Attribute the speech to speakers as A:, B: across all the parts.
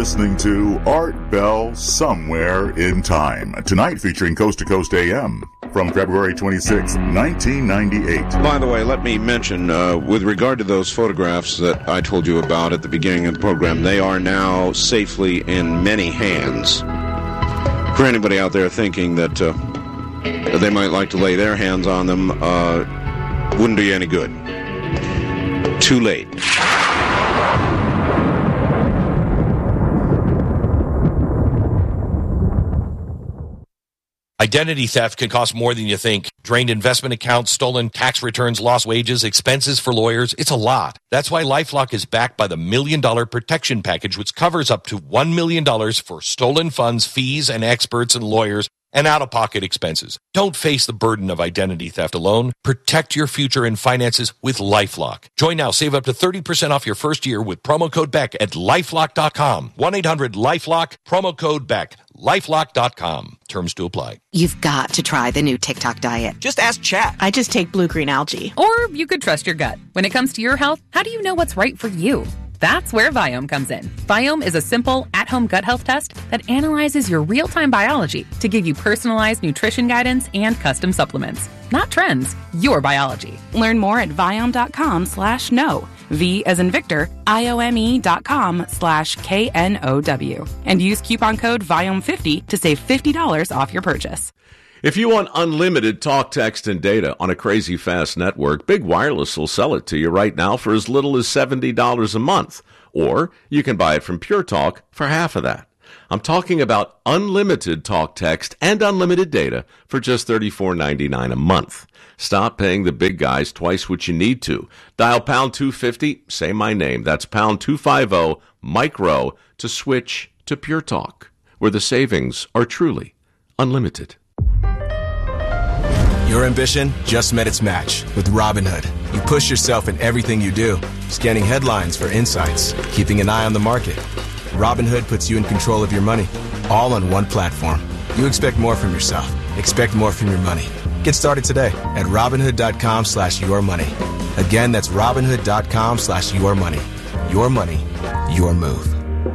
A: listening to Art Bell Somewhere in Time. Tonight featuring Coast to Coast AM from February 26, 1998.
B: By the way, let me mention, with regard to those photographs that I told you about at the beginning of the program, they are now safely in many hands. For anybody out there thinking that they might like to lay their hands on them, wouldn't do you any good. Too late.
C: Identity theft can cost more than you think. Drained investment accounts, stolen tax returns, lost wages, expenses for lawyers. It's a lot. That's why LifeLock is backed by the $1 Million Protection Package, which covers up to $1 million for stolen funds, fees, and experts and lawyers, and out-of-pocket expenses. Don't face the burden of identity theft alone. Protect your future and finances with LifeLock. Join now. Save up to 30% off your first year with promo code BECK at LifeLock.com. 1-800-LifeLock, promo code BECK. LifeLock.com. Terms to apply.
D: You've got to try the new TikTok diet.
E: Just ask Chat.
F: I just take blue-green algae.
G: Or you could trust your gut. When it comes to your health, how do you know what's right for you? That's where Viome comes in. Viome is a simple, at-home gut health test that analyzes your real-time biology to give you personalized nutrition guidance and custom supplements. Not trends, your biology.
F: Learn more at Viome.com/know. V as in Victor, IOME.com/KNOW. And use coupon code Viome50 to save $50 off your purchase.
H: If you want unlimited talk, text, and data on a crazy fast network, Big Wireless will sell it to you right now for as little as $70 a month. Or you can buy it from Pure Talk for half of that. I'm talking about unlimited talk, text, and unlimited data for just $34.99 a month. Stop paying the big guys twice what you need to. Dial pound 250, say my name. That's pound 250 micro to switch to Pure Talk, where the savings are truly unlimited.
I: Your ambition just met its match with Robinhood. You push yourself in everything you do, scanning headlines for insights, keeping an eye on the market. Robinhood puts you in control of your money, all on one platform. You expect more from yourself. Expect more from your money. Get started today at Robinhood.com/yourmoney. Again, that's Robinhood.com/yourmoney. Your money, your move.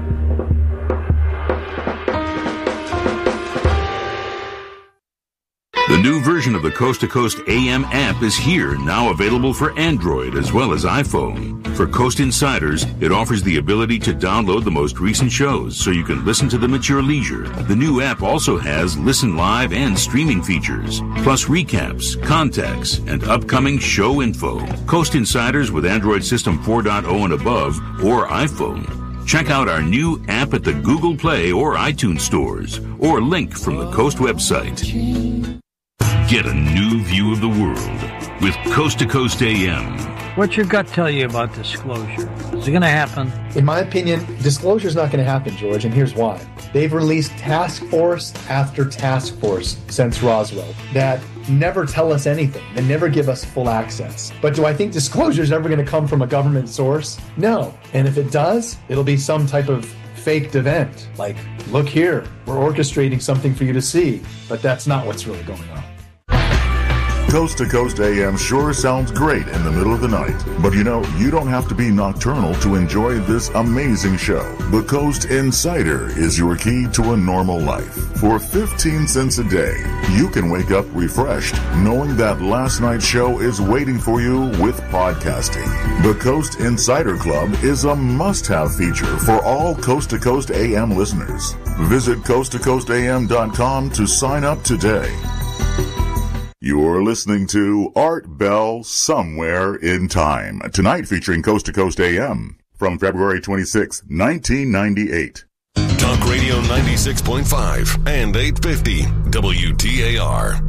J: The new version of the Coast to Coast AM app is here, now available for Android as well as iPhone. For Coast Insiders, it offers the ability to download the most recent shows so you can listen to them at your leisure. The new app also has listen live and streaming features, plus recaps, contacts, and upcoming show info. Coast Insiders with Android System 4.0 and above or iPhone. Check out our new app at the Google Play or iTunes stores, or link from the Coast website. Get a new view of the world with Coast to Coast AM.
K: What's your gut tell you about disclosure? Is it going to happen?
L: In my opinion, disclosure is not going to happen, George, and here's why. They've released task force after task force since Roswell that never tell us anything. They never give us full access. But do I think disclosure is ever going to come from a government source? No. And if it does, it'll be some type of faked event. Like, look here, we're orchestrating something for you to see. But that's not what's really going on.
A: Coast to Coast AM sure sounds great in the middle of the night. But you know, you don't have to be nocturnal to enjoy this amazing show. The Coast Insider is your key to a normal life. For 15 cents a day, you can wake up refreshed knowing that last night's show is waiting for you with podcasting. The Coast Insider Club is a must-have feature for all Coast to Coast AM listeners. Visit coasttocoastam.com to sign up today. You're listening to Art Bell Somewhere in Time. Tonight featuring Coast to Coast AM from February 26, 1998.
M: Talk Radio 96.5 and 850 WTAR.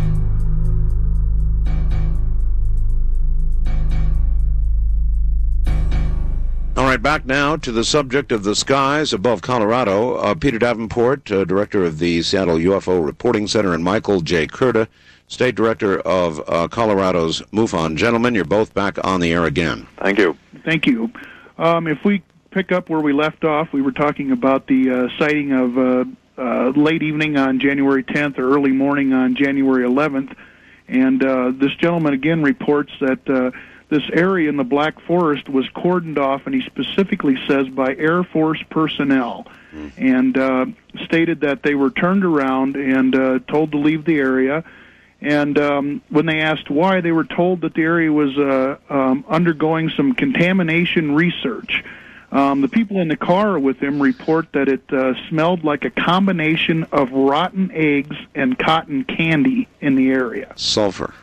B: All right, back now to the subject of the skies above Colorado. Peter Davenport, director of the Seattle UFO Reporting Center, and Michael J. Kurta, State Director of Colorado's MUFON. Gentlemen, you're both back on the air again.
N: Thank you.
O: Thank you. If we pick up where we left off, we were talking about the sighting of late evening on January 10th or early morning on January 11th. And this gentleman again reports that this area in the Black Forest was cordoned off, and he specifically says by Air Force personnel, and stated that they were turned around and told to leave the area. And when they asked why, they were told that the area was undergoing some contamination research. The people in the car with him report that it smelled like a combination of rotten eggs and cotton candy in the area.
B: Sulfur,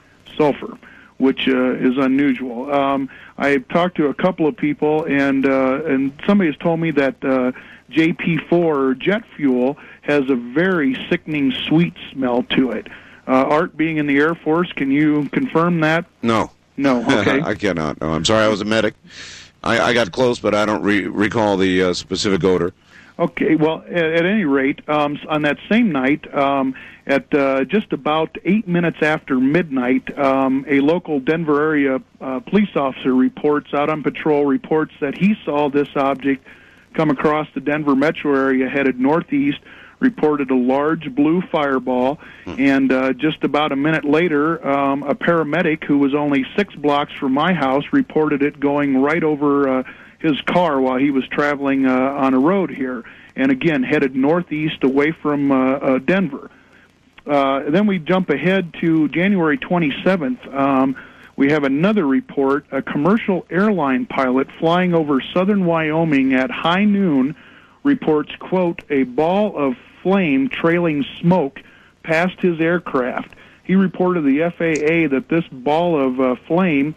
O: which is unusual. I've talked to a couple of people, and somebody has told me that JP4, or jet fuel, has a very sickening sweet smell to it. Art, being in the Air Force, can you confirm that?
B: No.
O: Okay.
B: I cannot. No, I'm sorry, I was a medic. I got close, but I don't recall the specific odor.
O: Okay, well, at any rate, on that same night, at just about 8 minutes after midnight, a local Denver area police officer reports, out on patrol, reports that he saw this object come across the Denver metro area headed northeast, reported a large blue fireball, and just about a minute later, a paramedic who was only 6 blocks from my house reported it going right over his car while he was traveling on a road here, and again headed northeast away from Denver. Then we jump ahead to January 27th. We have another report. A commercial airline pilot flying over southern Wyoming at high noon reports, quote, a ball of flame trailing smoke past his aircraft. He reported to the FAA that this ball of flame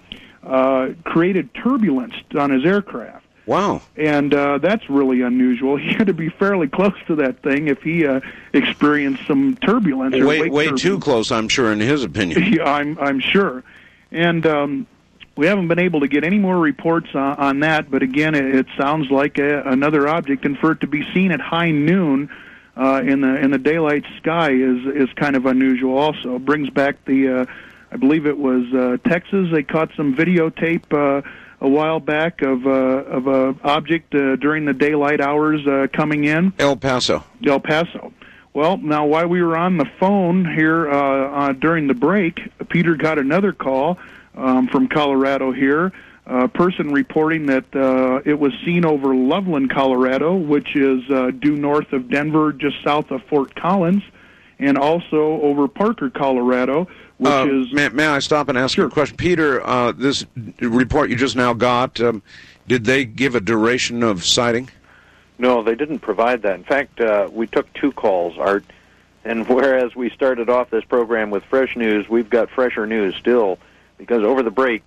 O: created turbulence on his aircraft.
B: Wow.
O: And that's really unusual. He had to be fairly close to that thing if he experienced some turbulence.
B: Way too close, I'm sure, in his opinion.
O: Yeah, I'm sure. And we haven't been able to get any more reports on that, but again, it sounds like another object, and for it to be seen at high noon in the daylight sky is kind of unusual also. It brings back the, I believe it was Texas. They caught some videotape a while back of a object during the daylight hours coming in.
B: El Paso.
O: Well, now while we were on the phone here during the break, Peter got another call from Colorado here. A person reporting that it was seen over Loveland, Colorado, which is due north of Denver, just south of Fort Collins, and also over Parker, Colorado, which is...
B: May I stop and ask you a question? Peter, this report you just now got, did they give a duration of sighting?
E: No, they didn't provide that. In fact, we took 2 calls, Art, and whereas we started off this program with fresh news, we've got fresher news still, because over the break,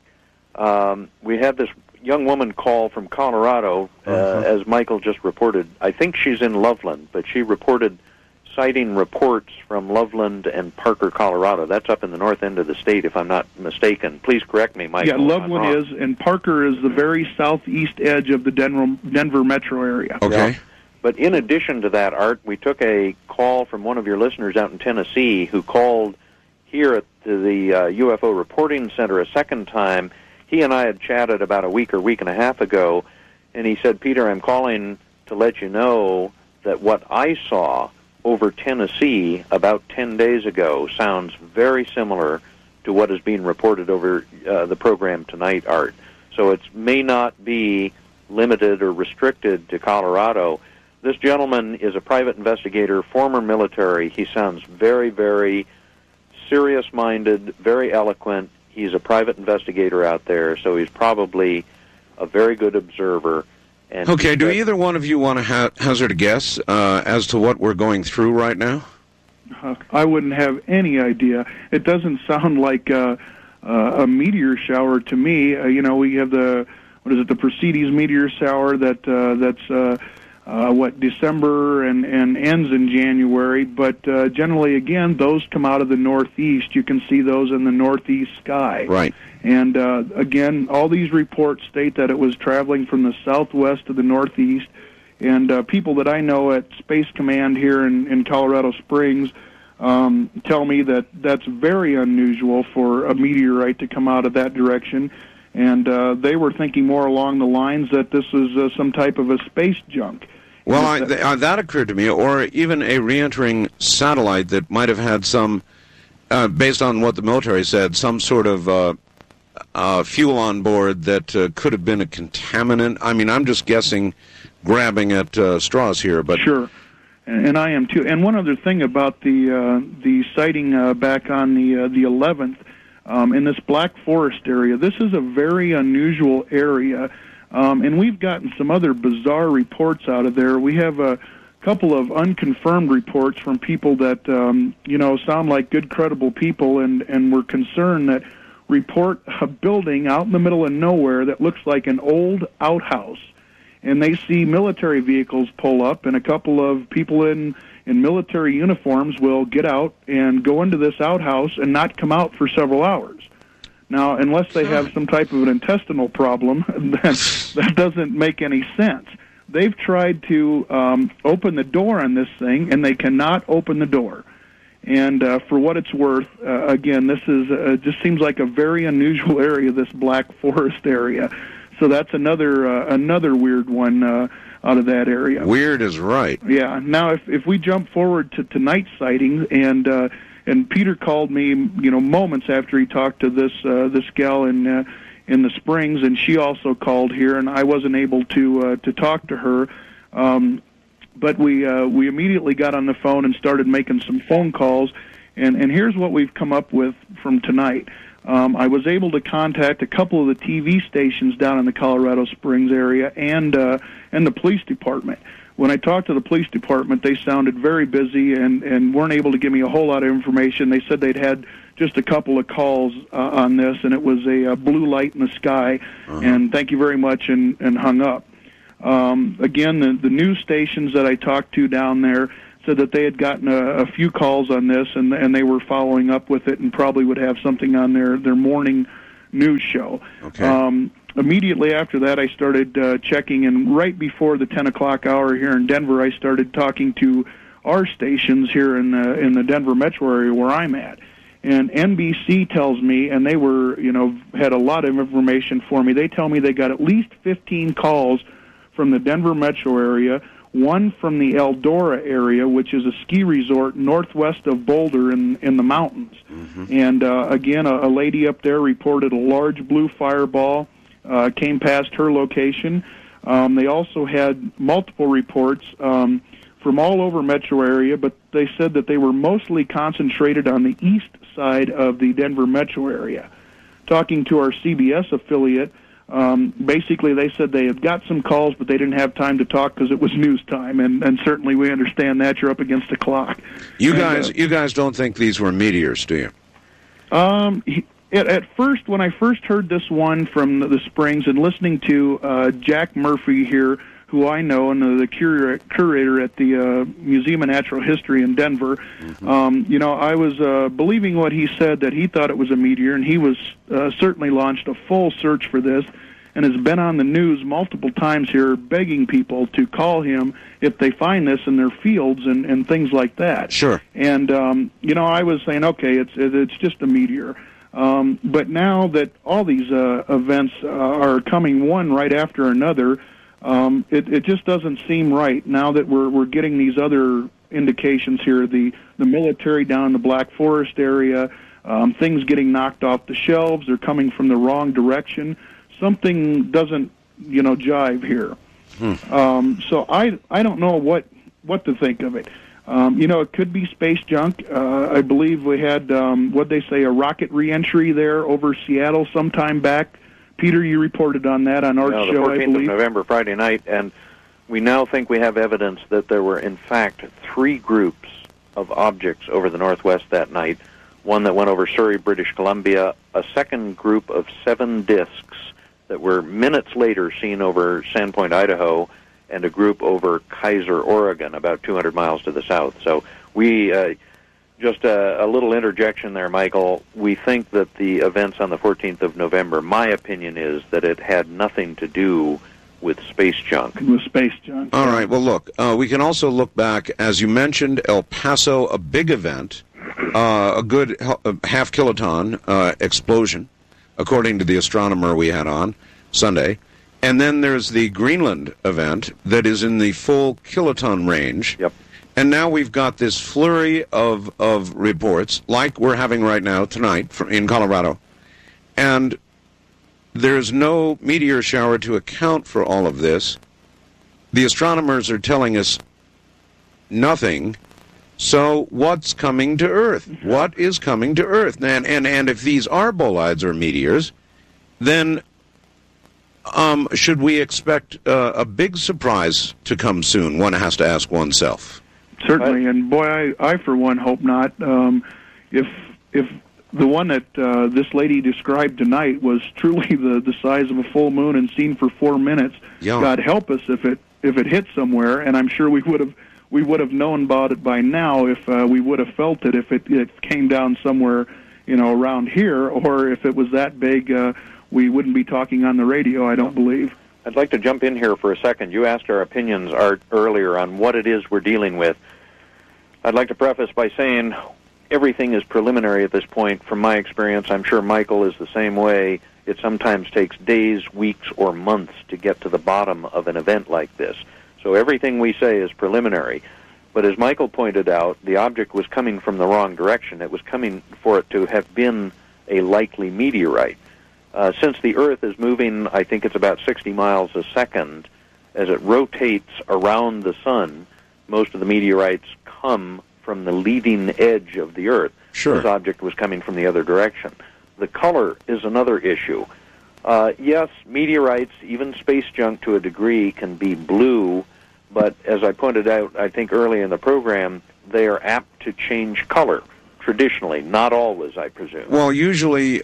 E: we had this young woman call from Colorado, as Michael just reported. I think she's in Loveland, but she reported citing reports from Loveland and Parker, Colorado. That's up in the north end of the state, if I'm not mistaken. Please correct me, Michael.
O: Yeah, Loveland is, and Parker is the very southeast edge of the Denver metro area.
B: Okay.
E: Yeah. But in addition to that, Art, we took a call from one of your listeners out in Tennessee who called here at the UFO Reporting Center a second time. He and I had chatted about a week and a half ago, and he said, Peter, I'm calling to let you know that what I saw over Tennessee about 10 days ago sounds very similar to what is being reported over the program tonight, Art. So it may not be limited or restricted to Colorado. This gentleman is a private investigator, former military. He sounds very, very serious-minded, very eloquent. He's a private investigator out there, so he's probably a very good observer. And
B: okay, do either one of you want to hazard a guess as to what we're going through right now?
O: I wouldn't have any idea. It doesn't sound like a meteor shower to me. We have the Perseids meteor shower that's December and ends in January. But generally, again, those come out of the northeast. You can see those in the northeast sky.
B: Right.
O: And again, all these reports state that it was traveling from the southwest to the northeast. And people that I know at Space Command here in Colorado Springs tell me that that's very unusual for a meteorite to come out of that direction. And they were thinking more along the lines that this is some type of a space junk.
B: Well, that occurred to me, or even a re-entering satellite that might have had some, based on what the military said, some sort of fuel on board that could have been a contaminant? I mean, I'm just guessing, grabbing at straws here, but
O: sure. And I am too. And one other thing about the sighting back on the 11th in this Black Forest area. This is a very unusual area, and we've gotten some other bizarre reports out of there. We have a couple of unconfirmed reports from people that sound like good, credible people, and we're concerned that report a building out in the middle of nowhere that looks like an old outhouse. And they see military vehicles pull up, and a couple of people in military uniforms will get out and go into this outhouse and not come out for several hours. Now, unless they have some type of an intestinal problem, then that doesn't make any sense. They've tried to open the door on this thing, and they cannot open the door. And for what it's worth, again, this is just seems like a very unusual area, this Black Forest area. So that's another weird one out of that area.
B: Weird is right.
O: Yeah. Now, if we jump forward to tonight's sightings, and Peter called me, moments after he talked to this gal in the Springs, and she also called here, and I wasn't able to talk to her. But we immediately got on the phone and started making some phone calls, and here's what we've come up with from tonight. I was able to contact a couple of the TV stations down in the Colorado Springs area and the police department. When I talked to the police department, they sounded very busy and weren't able to give me a whole lot of information. They said they'd had just a couple of calls on this, and it was a blue light in the sky, and thank you very much, and hung up. Again, the news stations that I talked to down there said that they had gotten a few calls on this, and they were following up with it and probably would have something on their morning news show.
B: Okay.
O: Immediately after that, I started checking, and right before the 10 o'clock hour here in Denver, I started talking to our stations here in the Denver metro area where I'm at. And NBC tells me, and they were, had a lot of information for me, they tell me they got at least 15 calls from the Denver metro area, one from the Eldora area, which is a ski resort northwest of Boulder in the mountains. And again, a lady up there reported a large blue fireball came past her location. They also had multiple reports from all over metro area, but they said that they were mostly concentrated on the east side of the Denver metro area. Talking to our CBS affiliate, basically they said they had got some calls, but they didn't have time to talk because it was news time, and certainly we understand that. You're up against the clock.
B: You guys don't think these were meteors, do you?
O: At first, when I first heard this one from the Springs and listening to Jack Murphy here, who I know, and the curator at the Museum of Natural History in Denver, I was believing what he said, that he thought it was a meteor, and he was certainly launched a full search for this and has been on the news multiple times here begging people to call him if they find this in their fields and things like that.
B: Sure.
O: And, I was saying, okay, it's just a meteor. But now that all these events are coming one right after another, it just doesn't seem right now that we're getting these other indications here, the military down in the Black Forest area, things getting knocked off the shelves, they're coming from the wrong direction. Something doesn't, jive here. So I don't know what to think of it. It could be space junk. I believe we had, what'd they say, a rocket reentry there over Seattle sometime back. Peter, you reported on that on our show,
E: the 14th of November, Friday night, and we now think we have evidence that there were, in fact, 3 groups of objects over the Northwest that night, one that went over Surrey, British Columbia, a second group of 7 discs that were minutes later seen over Sandpoint, Idaho, and a group over Kaiser, Oregon, about 200 miles to the south. So we... Just a little interjection there, Michael. We think that the events on the 14th of November, my opinion is that it had nothing to do with space junk.
O: With space junk.
B: All right. Well, look, we can also look back, as you mentioned, El Paso, a big event, a good half kiloton explosion, according to the astronomer we had on Sunday. And then there's the Greenland event that is in the full kiloton range.
E: Yep.
B: And now we've got this flurry of reports, like we're having right now, tonight, in Colorado. And there's no meteor shower to account for all of this. The astronomers are telling us nothing. So what's coming to Earth? What is coming to Earth? And if these are bolides or meteors, then should we expect a big surprise to come soon? One has to ask oneself.
O: Certainly, and boy, I for one hope not. If the one that this lady described tonight was truly the size of a full moon and seen for 4 minutes,
B: yeah.
O: God help us if it hit somewhere. And I'm sure we would have known about it by now if we would have felt it if it came down somewhere, around here, or if it was that big, we wouldn't be talking on the radio. I don't believe.
E: I'd like to jump in here for a second. You asked our opinions, Art, earlier on what it is we're dealing with. I'd like to preface by saying everything is preliminary at this point. From my experience, I'm sure Michael is the same way. It sometimes takes days, weeks, or months to get to the bottom of an event like this. So everything we say is preliminary. But as Michael pointed out, the object was coming from the wrong direction. It was coming for it to have been a likely meteorite. Since the Earth is moving, I think it's about 60 miles a second, as it rotates around the sun, most of the meteorites come from the leading edge of the Earth.
B: Sure.
E: This object was coming from the other direction. The color is another issue. Yes, meteorites, even space junk to a degree, can be blue, but as I pointed out, I think early in the program, they are apt to change color, traditionally, not always, I presume.
B: Well, usually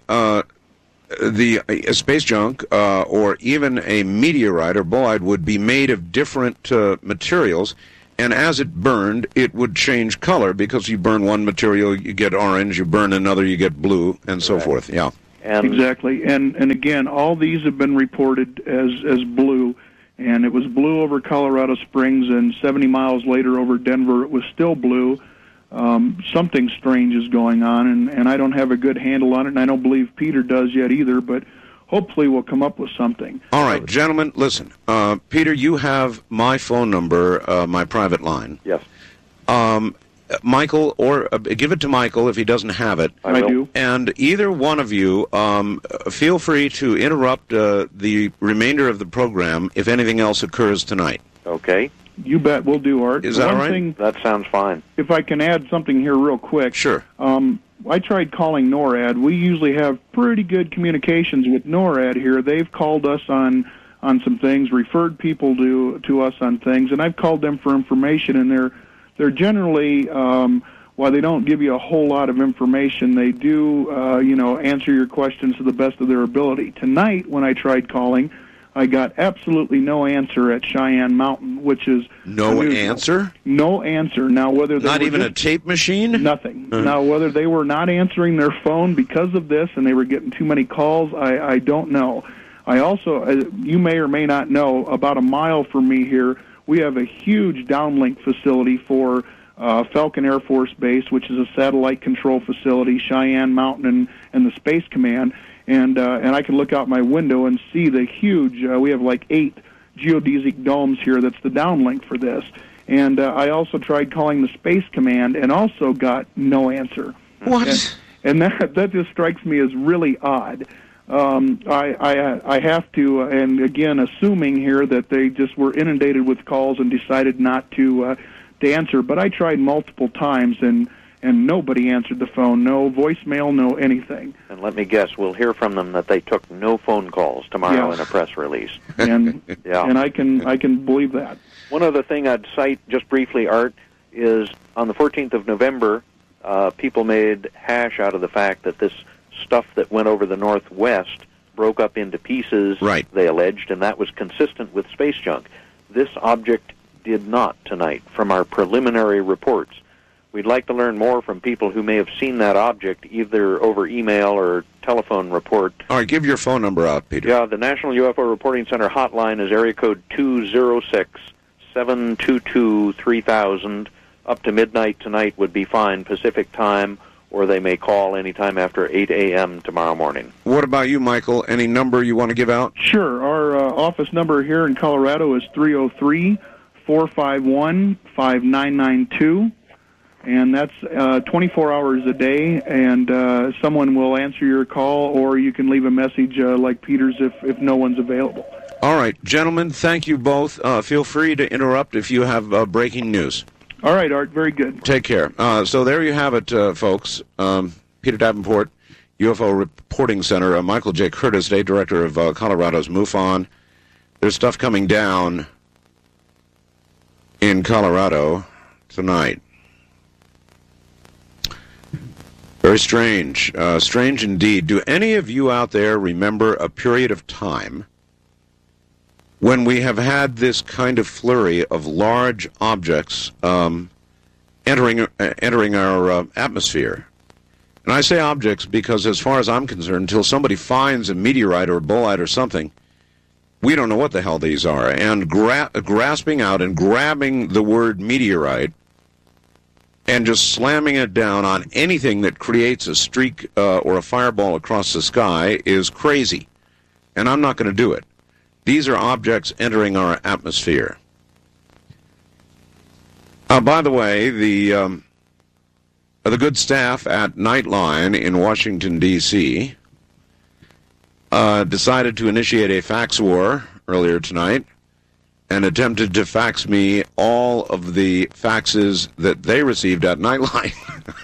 B: the space junk or even a meteorite or bolide would be made of different materials, and as it burned, it would change color because you burn one material, you get orange, you burn another, you get blue, and so forth. Yeah.
O: Exactly. And again, all these have been reported as blue, and it was blue over Colorado Springs, and 70 miles later over Denver, it was still blue. Something strange is going on, and I don't have a good handle on it, and I don't believe Peter does yet either, but hopefully we'll come up with something.
B: All right, gentlemen, listen. Peter, you have my phone number, my private line.
E: Yes.
B: Michael, or give it to Michael if he doesn't have it.
O: I do.
B: And either one of you, feel free to interrupt the remainder of the program if anything else occurs tonight.
E: Okay.
O: You bet. We'll do, Art.
B: Is that all right?
O: Thing,
E: that sounds fine.
O: If I can add something here real quick.
B: Sure.
O: I tried calling NORAD. We usually have pretty good communications with NORAD here. They've called us on some things, referred people to us on things, and I've called them for information, and they're generally, while they don't give you a whole lot of information, they do, answer your questions to the best of their ability. Tonight, when I tried calling, I got absolutely no answer at Cheyenne Mountain, which is
B: no
O: unusual.
B: Answer?
O: No answer. Now, whether they
B: not
O: were
B: even a tape machine?
O: Nothing. Now, whether they were not answering their phone because of this and they were getting too many calls, I don't know. I also, you may or may not know, about a mile from me here, we have a huge downlink facility for Falcon Air Force Base, which is a satellite control facility, Cheyenne Mountain and the Space Command. And I can look out my window and see the huge, we have like 8 geodesic domes here. That's the downlink for this. And I also tried calling the Space Command and also got no answer.
B: What?
O: And that just strikes me as really odd. I have to, and again, assuming here that they just were inundated with calls and decided not to answer. But I tried multiple times, and nobody answered the phone. No voicemail, no anything.
E: And let me guess, we'll hear from them that they took no phone calls tomorrow in a press release.
O: And and I can believe that.
E: One other thing I'd cite just briefly, Art, is on the 14th of November, people made hash out of the fact that this stuff that went over the Northwest broke up into pieces,
B: right,
E: they alleged, and that was consistent with space junk. This object did not tonight from our preliminary reports. We'd like to learn more from people who may have seen that object, either over email or telephone report.
B: All right, give your phone number out, Peter.
E: Yeah, the National UFO Reporting Center hotline is area code 206-722-3000. Up to midnight tonight would be fine, Pacific time, or they may call anytime after 8 a.m. tomorrow morning.
B: What about you, Michael? Any number you want to give out?
O: Sure. Our office number here in Colorado is 303-451-5992. And that's 24 hours a day, and someone will answer your call, or you can leave a message like Peter's if no one's available.
B: All right, gentlemen, thank you both. Feel free to interrupt if you have breaking news.
O: All right, Art, very good.
B: Take care. So there you have it, folks. Peter Davenport, UFO Reporting Center. Michael J. Curtis, State Director of Colorado's MUFON. There's stuff coming down in Colorado tonight. Very strange. Strange indeed. Do any of you out there remember a period of time when we have had this kind of flurry of large objects entering our atmosphere? And I say objects because, as far as I'm concerned, until somebody finds a meteorite or a bolide or something, we don't know what the hell these are. And grasping out and grabbing the word meteorite and just slamming it down on anything that creates a streak or a fireball across the sky is crazy. And I'm not going to do it. These are objects entering our atmosphere. By the way, the good staff at Nightline in Washington, D.C., decided to initiate a fax war earlier tonight and attempted to fax me all of the faxes that they received at Nightline.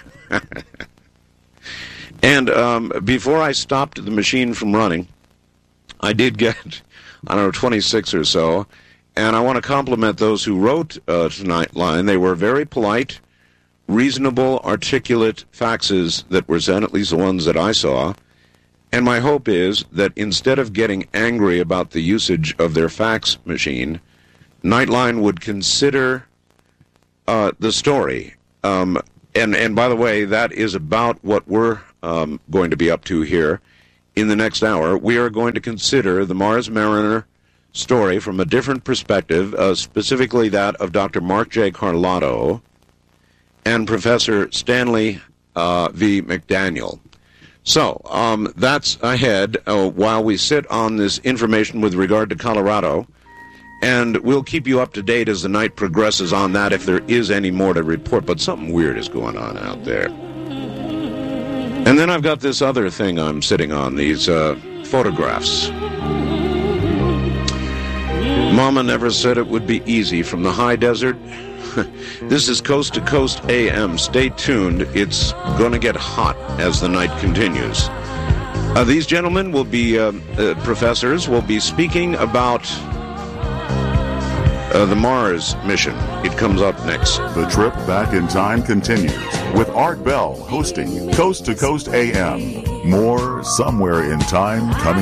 B: And before I stopped the machine from running, I did get, 26 or so, and I want to compliment those who wrote to Nightline. They were very polite, reasonable, articulate faxes that were sent, at least the ones that I saw. And my hope is that instead of getting angry about the usage of their fax machine, Nightline would consider the story. And by the way, that is about what we're going to be up to here in the next hour. We are going to consider the Mars Mariner story from a different perspective, specifically that of Dr. Mark J. Carlotto and Professor Stanley V. McDaniel. So, that's ahead while we sit on this information with regard to Colorado, and we'll keep you up to date as the night progresses on that if there is any more to report, but something weird is going on out there. And then I've got this other thing I'm sitting on, these photographs. Mama never said it would be easy from the high desert. This is Coast to Coast AM. Stay tuned. It's going to get hot as the night continues. These gentlemen will be, professors, will be speaking about the Mars mission. It comes up next.
A: The trip back in time continues with Art Bell hosting Coast to Coast AM. More somewhere in time coming.